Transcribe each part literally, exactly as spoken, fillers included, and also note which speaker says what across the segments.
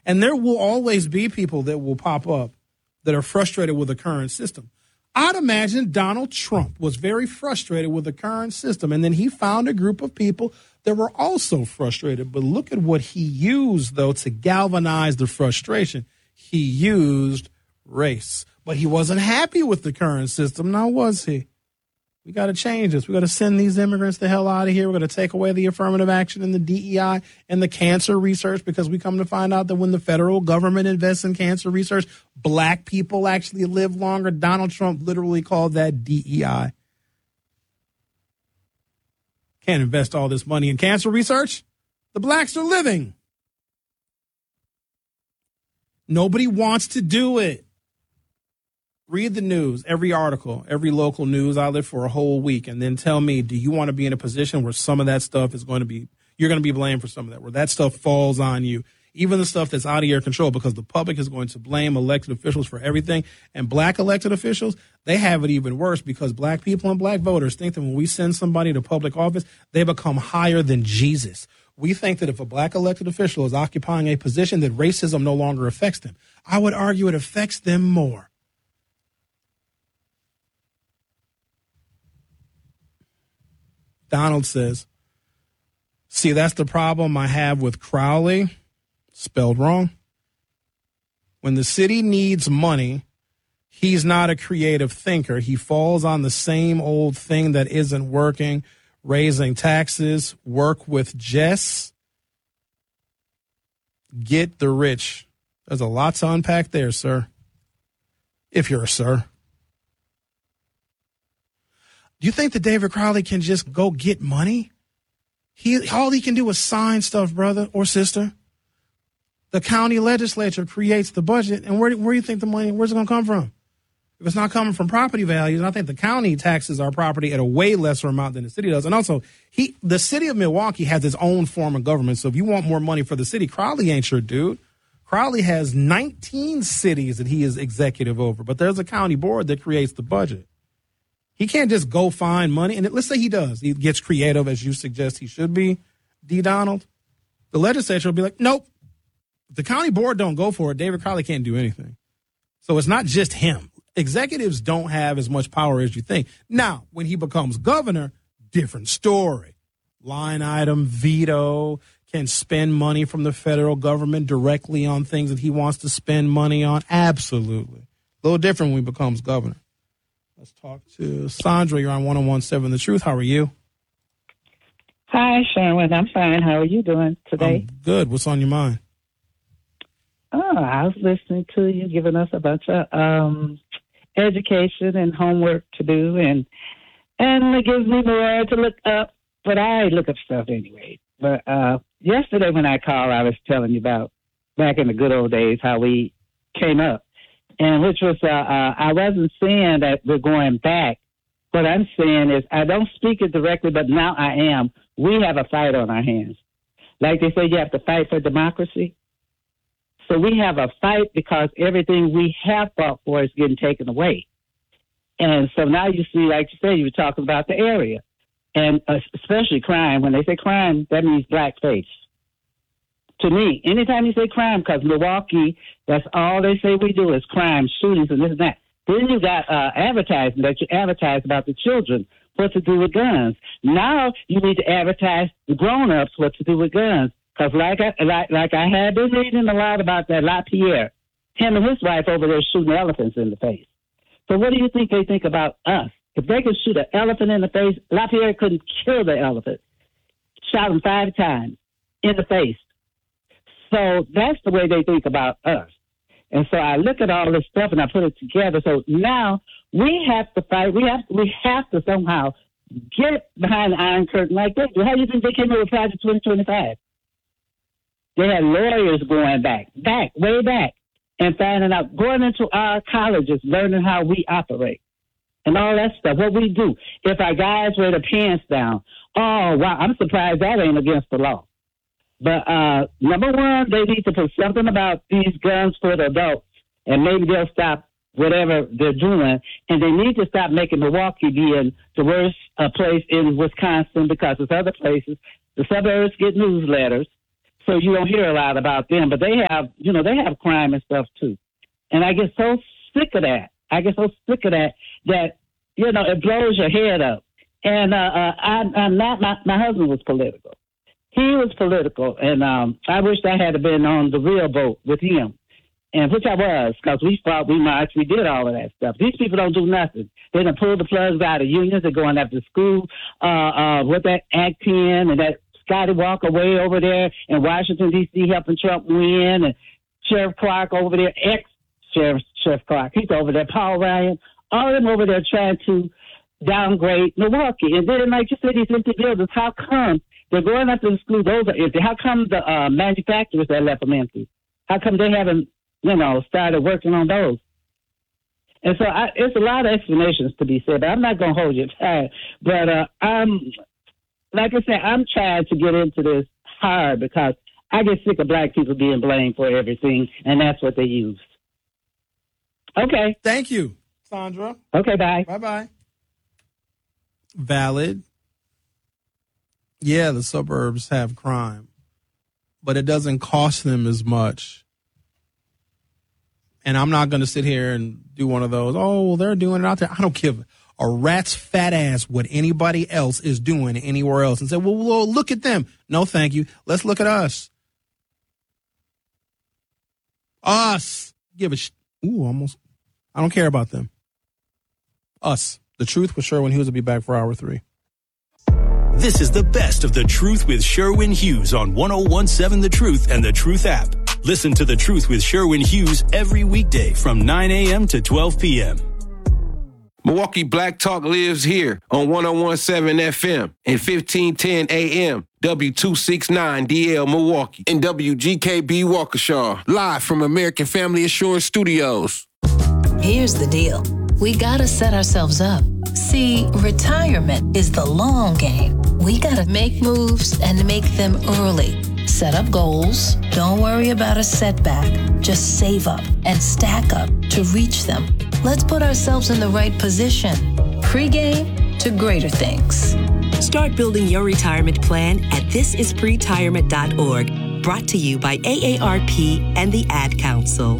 Speaker 1: And there will always be people that will pop up that are frustrated with the current system. I'd imagine Donald Trump was very frustrated with the current system, and then he found a group of people that were also frustrated. But look at what he used, though, to galvanize the frustration. He used race. But he wasn't happy with the current system, now was he? We got to change this. We got to send these immigrants the hell out of here. We're going to take away the affirmative action and the D E I and the cancer research, because we come to find out that when the federal government invests in cancer research, black people actually live longer. Donald Trump literally called that D E I. Can't invest all this money in cancer research. The blacks are living. Nobody wants to do it. Read the news, every article, every local news outlet for a whole week, and then tell me, do you want to be in a position where some of that stuff is going to be, you're going to be blamed for some of that, where that stuff falls on you, even the stuff that's out of your control, because the public is going to blame elected officials for everything. And black elected officials, they have it even worse, because black people and black voters think that when we send somebody to public office, they become higher than Jesus. We think that if a black elected official is occupying a position, that racism no longer affects them. I would argue it affects them more. Donald says, see, that's the problem I have with Crowley, spelled wrong. When the city needs money, he's not a creative thinker. He falls on the same old thing that isn't working, raising taxes, work with Jess, get the rich. There's a lot to unpack there, sir, if you're a sir. Do you think that David Crowley can just go get money? He all he can do is sign stuff, brother or sister. The county legislature creates the budget, and where, where do you think the money, where's it going to come from? If it's not coming from property values, and I think the county taxes our property at a way lesser amount than the city does. And also, he the city of Milwaukee has its own form of government, so if you want more money for the city, Crowley ain't your dude. Crowley has nineteen cities that he is executive over, but there's a county board that creates the budget. He can't just go find money. And let's say he does. He gets creative, as you suggest he should be, D. Donald. The legislature will be like, nope. If the county board don't go for it, David Crowley can't do anything. So it's not just him. Executives don't have as much power as you think. Now, when he becomes governor, different story. Line item, veto, can spend money from the federal government directly on things that he wants to spend money on. Absolutely. A little different when he becomes governor. Let's talk to Sandra. You're on one oh one point seven The Truth. How are you?
Speaker 2: Hi, Sherwin. I'm fine. How are you doing today?
Speaker 1: I'm good. What's on your mind?
Speaker 2: Oh, I was listening to you, giving us a bunch of um, education and homework to do, and and it gives me more to look up. But I look up stuff anyway. But uh, yesterday when I called, I was telling you about back in the good old days how we came up. And which was, uh, uh, I wasn't saying that we're going back. What I'm saying is, I don't speak it directly, but now I am. We have a fight on our hands. Like they say, you have to fight for democracy. So we have a fight because everything we have fought for is getting taken away. And so now you see, like you said, you were talking about the area. And uh, especially crime. When they say crime, that means blackface. To me, anytime you say crime, because Milwaukee, that's all they say we do is crime, shootings, and this and that. Then you got uh, advertising that you advertise about the children, what to do with guns. Now you need to advertise the grown-ups what to do with guns. Because like I, like, like I had been reading a lot about that LaPierre, him and his wife over there shooting elephants in the face. So what do you think they think about us? If they could shoot an elephant in the face, LaPierre couldn't kill the elephant. Shot him five times in the face. So that's the way they think about us. And so I look at all this stuff and I put it together. So now we have to fight. We have we have to somehow get behind the Iron Curtain like they do. How do you think they came up with Project twenty twenty-five? They had lawyers going back, back, way back, and finding out, going into our colleges, learning how we operate and all that stuff, what we do. If our guys wear their pants down, oh, wow, I'm surprised that ain't against the law. But uh, number one, they need to put something about these guns for the adults, and maybe they'll stop whatever they're doing. And they need to stop making Milwaukee being the worst uh, place in Wisconsin, because there's other places. The suburbs get newsletters. so you don't hear a lot about them. But they have, you know, they have crime and stuff too. And I get so sick of that. I get so sick of that that, you know, it blows your head up. And uh, uh, I, I'm not, my, my husband was political. He was political, and um, I wish I had been on the real boat with him, and which I was, because we fought, we marched, we did all of that stuff. These people don't do nothing. They done pull the plugs out of unions. They're going after school uh, uh, with that Act ten and that Scotty Walker way over there in Washington, D C, helping Trump win, and Sheriff Clark over there, ex-Sheriff Sheriff Clark, he's over there, Paul Ryan, all of them over there trying to downgrade Milwaukee. And then, like you said, these empty buildings, how come they're going up to the school, those are empty? How come the uh, manufacturers that left them empty? How come they haven't, you know, started working on those? And so I, it's a lot of explanations to be said, but I'm not going to hold you tight. But uh, I'm, like I said, I'm trying to get into this hard because I get sick of black people being blamed for everything, and that's what they use. Okay.
Speaker 1: Thank you, Sandra.
Speaker 2: Okay, bye.
Speaker 1: Bye-bye. Valid. Yeah, the suburbs have crime, but it doesn't cost them as much. And I'm not going to sit here and do one of those, oh, well, they're doing it out there. I don't give a rat's fat ass what anybody else is doing anywhere else and say, well, well, look at them. No, thank you. Let's look at us. Us. Give a sh- Ooh, almost. I don't care about them. Us. The Truth with Sherwin Hughes will be back for hour three.
Speaker 3: This is the best of The Truth with Sherwin Hughes on one oh one seven The Truth and The Truth app. Listen to The Truth with Sherwin Hughes every weekday from nine a.m. to twelve p.m.
Speaker 4: Milwaukee Black Talk lives here on one oh one seven F M and fifteen ten A M. W two sixty-nine D L Milwaukee and W G K B Waukesha, live from American Family Assurance Studios.
Speaker 5: Here's the deal. We gotta set ourselves up. See, retirement is the long game. We gotta make moves and make them early. Set up goals. Don't worry about a setback. Just save up and stack up to reach them. Let's put ourselves in the right position. Pre-game to greater things.
Speaker 6: Start building your retirement plan at this is pretirement dot org. Brought to you by A A R P and the Ad Council.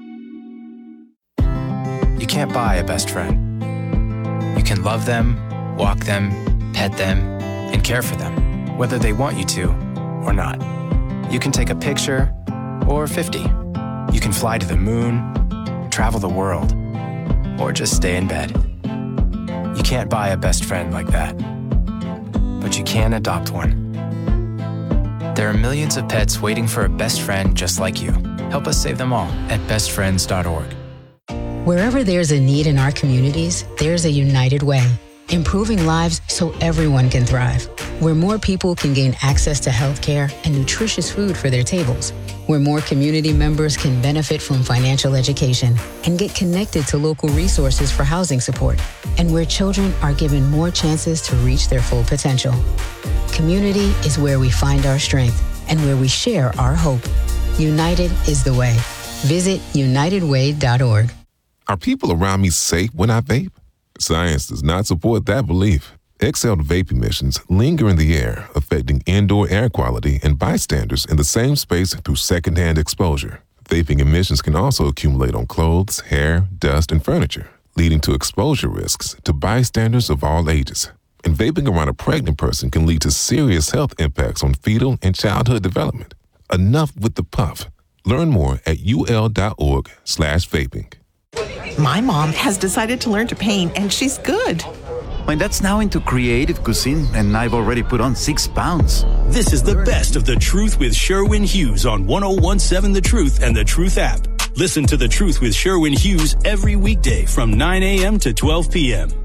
Speaker 7: You can't buy a best friend. You can love them, walk them, pet them, and care for them, whether they want you to or not. You can take a picture or fifty. You can fly to the moon, travel the world, or just stay in bed. You can't buy a best friend like that, but you can adopt one. There are millions of pets waiting for a best friend just like you. Help us save them all at best friends dot org.
Speaker 8: Wherever there's a need in our communities, there's a United Way, improving lives so everyone can thrive. Where more people can gain access to healthcare and nutritious food for their tables. Where more community members can benefit from financial education and get connected to local resources for housing support. And where children are given more chances to reach their full potential. Community is where we find our strength and where we share our hope. United is the way. Visit united way dot org.
Speaker 9: Are people around me safe when I vape? Science does not support that belief. Exhaled vape emissions linger in the air, affecting indoor air quality and bystanders in the same space through secondhand exposure. Vaping emissions can also accumulate on clothes, hair, dust, and furniture, leading to exposure risks to bystanders of all ages. And vaping around a pregnant person can lead to serious health impacts on fetal and childhood development. Enough with the puff. Learn more at ul.org slash vaping.
Speaker 10: My mom has decided to learn to paint, and she's good.
Speaker 11: My dad's now into creative cuisine, and I've already put on six pounds.
Speaker 3: This is the best of The Truth with Sherwin Hughes on one oh one seven The Truth and The Truth app. Listen to The Truth with Sherwin Hughes every weekday from nine a.m. to twelve p.m.